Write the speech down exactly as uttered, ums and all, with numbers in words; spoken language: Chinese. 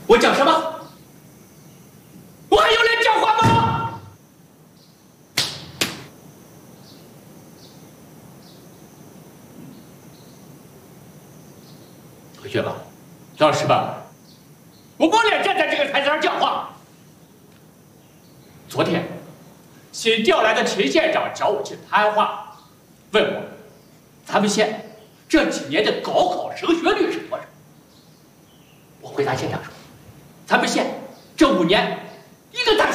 我讲什么？我还有脸讲话吗？同学们，老师们，我没脸站在这个台子上讲话。昨天，新调来的陈县长找我去谈话，问我咱们县这几年的高考升学率是多少？我回答县长说，咱们县这五年一个大学